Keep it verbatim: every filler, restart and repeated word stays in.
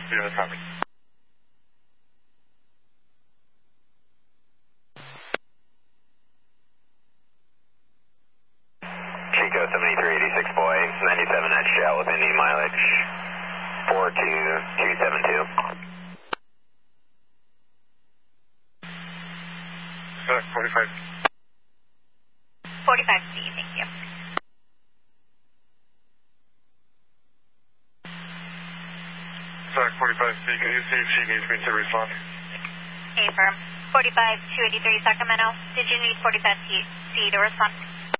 Zero the property. Chico seventy-three eighty-six boy, ninety-seven at Shell with Indy mileage four two two seven two. Uh, forty-five. forty-five C, thank you. Sorry, forty-five C, can you see if she needs me to respond? A firm. forty-five two eighty-three Sacramento. Did you need forty-five C to respond?